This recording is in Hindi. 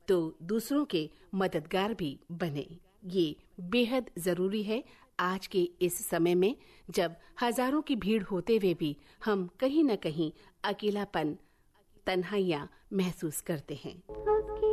तो दूसरों के मददगार भी बने। ये बेहद जरूरी है आज के इस समय में, जब हजारों की भीड़ होते हुए भी हम कहीं न कहीं अकेलापन, तन्हाइयां महसूस करते हैं।